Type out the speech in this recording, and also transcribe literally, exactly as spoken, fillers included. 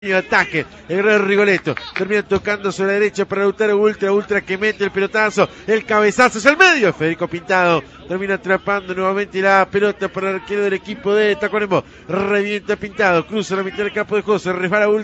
ataque, el gran Rigoletto termina tocando sobre la derecha para Lautaro Ultra, Ultra que mete el pelotazo, el cabezazo es el medio, Federico Pintado termina atrapando nuevamente la pelota para el arquero del equipo de Tacuarembó, revienta Pintado, cruza la mitad del campo de juego, se resbala Ultra.